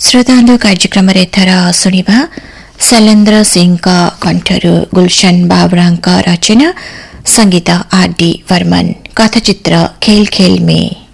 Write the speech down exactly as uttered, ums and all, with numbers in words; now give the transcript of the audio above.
श्रोतांधु कार्यक्रम एथर शुणा शैलेन्द्र सिंह कंठरू गुलशन बाबरा रचना संगीत आर डी वर्मन कथाचित्र खेल खेल में।